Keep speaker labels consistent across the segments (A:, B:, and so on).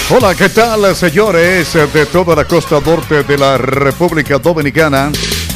A: Hola, ¿qué tal, señores de toda la costa norte de la República Dominicana?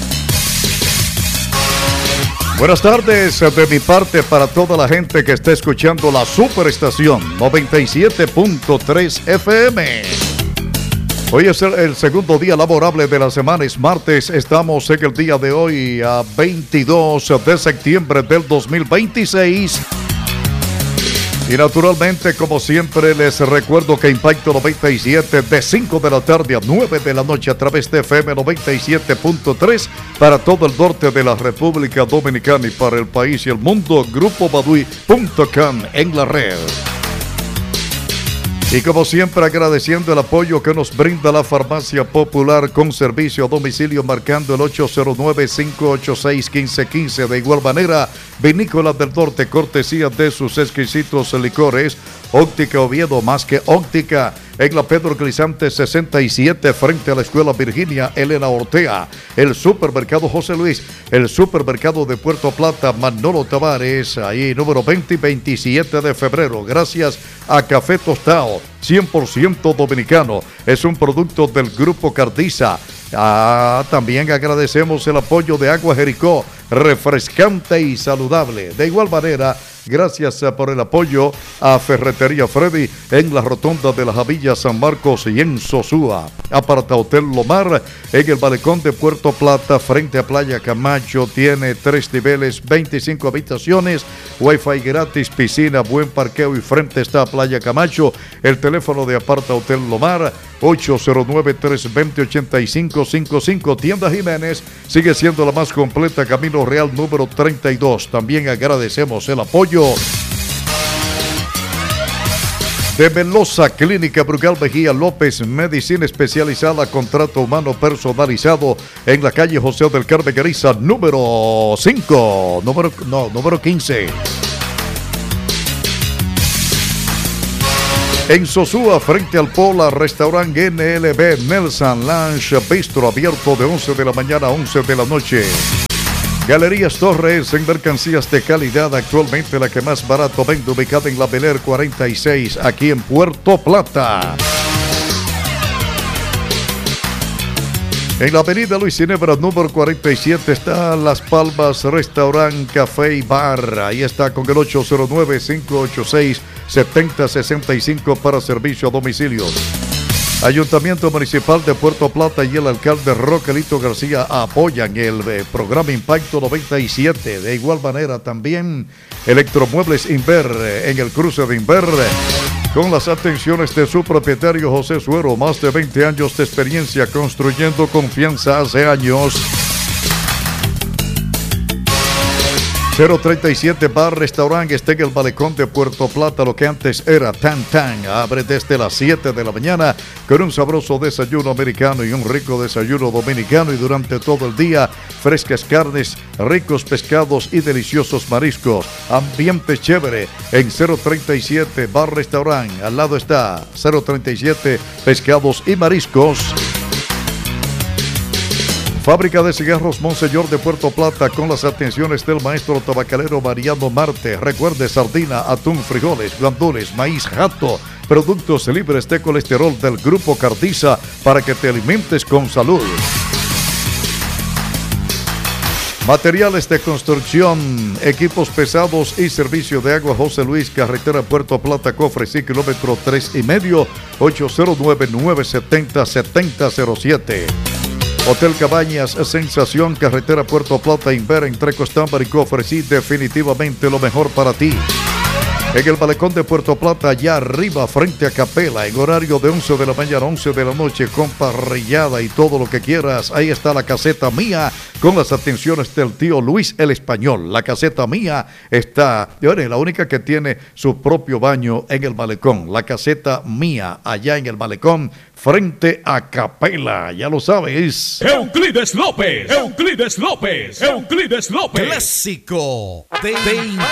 A: Buenas tardes de mi parte para toda la gente que está escuchando la Superestación 97.3 FM. Hoy es el segundo día laborable de la semana, es martes. Estamos en el día de hoy a 22 de septiembre del 2026. Y naturalmente, como siempre, les recuerdo que Impacto 97 de 5 de la tarde a 9 de la noche a través de FM 97.3 para todo el norte de la República Dominicana y para el país y el mundo, grupobadui.com en la red. Y como siempre, agradeciendo el apoyo que nos brinda la Farmacia Popular con servicio a domicilio marcando el 809-586-1515. De igual manera, Vinícola del Norte, cortesía de sus exquisitos licores. Óptica Oviedo, más que óptica, en la Pedro Crisante 67, frente a la Escuela Virginia Elena Ortea. El Supermercado José Luis, el Supermercado de Puerto Plata, Manolo Tavares, ahí número 20 y 27 de febrero. Gracias a Café Tostado, 100% dominicano. Es un producto del Grupo Cardiza. También agradecemos el apoyo de Agua Jericó, refrescante y saludable. De igual manera, gracias por el apoyo a Ferretería Freddy en la Rotonda de la Javilla San Marcos y en Sosúa. Aparta Hotel Lomar en el Malecón de Puerto Plata frente a Playa Camacho. Tiene 3 niveles, 25 habitaciones, wifi gratis, piscina, buen parqueo y frente está Playa Camacho. El teléfono de Aparta Hotel Lomar 809-320-8555. Tienda Jiménez sigue siendo la más completa, Camino Real número 32. También agradecemos el apoyo de Velosa Clínica Brugal Mejía López, medicina especializada, contrato humano personalizado en la calle José del Carmen Gariza, número 15. En Sosúa, frente al Pola, restaurante NLB Nelson Lounge Bistro, abierto de 11 de la mañana a 11 de la noche. Galerías Torres, en mercancías de calidad, actualmente la que más barato vende, ubicada en la Bel Air 46, aquí en Puerto Plata. En la avenida Luis Ginebra, número 47, está Las Palmas Restaurant, Café y Bar. Ahí está con el 809-586-7065 para servicio a domicilio. Ayuntamiento Municipal de Puerto Plata y el alcalde Roquelito García apoyan el programa Impacto 97. De igual manera también Electromuebles Inver en el cruce de Inver, con las atenciones de su propietario José Suero, más de 20 años de experiencia construyendo confianza hace años. 037 Bar Restaurant está en el Malecón de Puerto Plata, lo que antes era Tan Tan. Abre desde las 7 de la mañana con un sabroso desayuno americano y un rico desayuno dominicano, y durante todo el día frescas carnes, ricos pescados y deliciosos mariscos. Ambiente chévere en 037 Bar Restaurant. Al lado está 037 Pescados y Mariscos. Fábrica de cigarros Monseñor de Puerto Plata, con las atenciones del maestro tabacalero Mariano Marte. Recuerde, sardina, atún, frijoles, gandules, maíz, jato, productos libres de colesterol del Grupo Cardiza para que te alimentes con salud. Materiales de construcción, equipos pesados y servicio de agua. José Luis, carretera Puerto Plata, cofre, sí, kilómetro 3,5, 809-970-7007. Hotel Cabañas Sensación, carretera Puerto Plata, Inver, entre Costámbar y Cofre, sí, definitivamente lo mejor para ti. En el Malecón de Puerto Plata, allá arriba, frente a Capela, en horario de 11 de la mañana a 11 de la noche, con parrillada y todo lo que quieras. Ahí está la Caseta Mía, con las atenciones del tío Luis el Español. La Caseta Mía está, la única que tiene su propio baño en el Malecón. La Caseta Mía, allá en el Malecón, frente a Capela, ya lo sabes.
B: Euclides López, Euclides López, Euclides López.
C: Clásico de